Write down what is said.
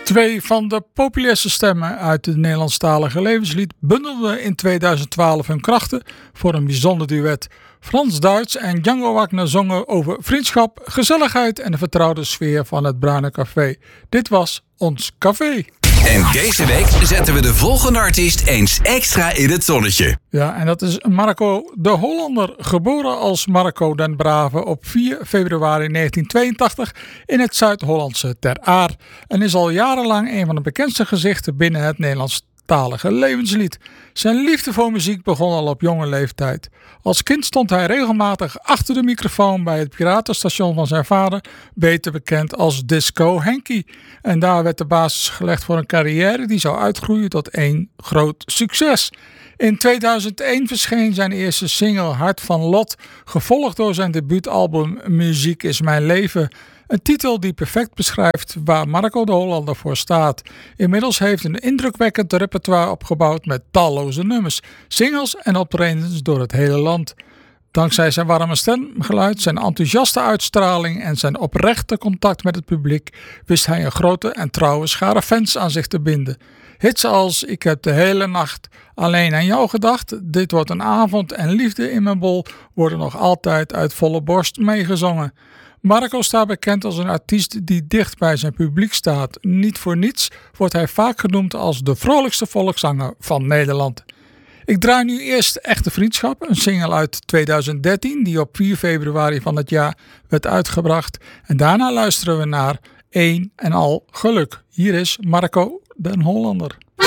Twee van de populairste stemmen uit het Nederlandstalige levenslied bundelden in 2012 hun krachten voor een bijzonder duet. Frans Duits en Django Wagner zongen over vriendschap, gezelligheid en de vertrouwde sfeer van het Bruine Café. Dit was Ons Café. En deze week zetten we de volgende artiest eens extra in het zonnetje. Ja, en dat is Marco de Hollander, geboren als Marco den Brave op 4 februari 1982 in het Zuid-Hollandse Ter Aar. En is al jarenlang een van de bekendste gezichten binnen het Nederlandstalige levenslied. Zijn liefde voor muziek begon al op jonge leeftijd. Als kind stond hij regelmatig achter de microfoon bij het piratenstation van zijn vader, beter bekend als Disco Henkie. En daar werd de basis gelegd voor een carrière die zou uitgroeien tot één groot succes. In 2001 verscheen zijn eerste single Hart van Lot, gevolgd door zijn debuutalbum Muziek is mijn leven. Een titel die perfect beschrijft waar Marco de Hollander voor staat. Inmiddels heeft een indrukwekkend repertoire opgebouwd met talloze nummers, singles en optredens door het hele land. Dankzij zijn warme stemgeluid, zijn enthousiaste uitstraling en zijn oprechte contact met het publiek wist hij een grote en trouwe schare fans aan zich te binden. Hits als Ik heb de hele nacht alleen aan jou gedacht, Dit wordt een avond en Liefde in mijn bol worden nog altijd uit volle borst meegezongen. Marco staat bekend als een artiest die dicht bij zijn publiek staat. Niet voor niets wordt hij vaak genoemd als de vrolijkste volkszanger van Nederland. Ik draai nu eerst Echte Vriendschap, een single uit 2013 die op 4 februari van het jaar werd uitgebracht. En daarna luisteren we naar Een en al geluk. Hier is Marco den Hollander.